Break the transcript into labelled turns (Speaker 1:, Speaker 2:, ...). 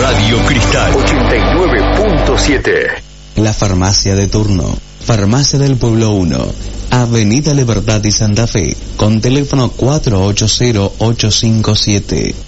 Speaker 1: Radio Cristal 89.7.
Speaker 2: La farmacia de turno. Farmacia del Pueblo 1. Avenida Libertad y Santa Fe. Con teléfono 480-857.